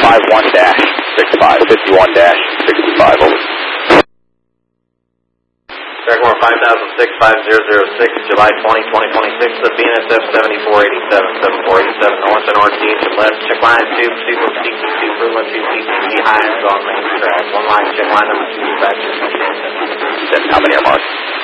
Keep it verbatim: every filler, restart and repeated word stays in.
five one dash six five, fifty-one dash sixty-five, over. Jaguar five thousand six five zero zero six, July twentieth, twenty twenty-six, the B N S F seventy-four eighty-seven, seventy-four eighty-seven, north and northeast and left, check line two, Super C T two, Bruma two, P C C, high ends on main track, one line, check line number two, dispatch. How many are marked?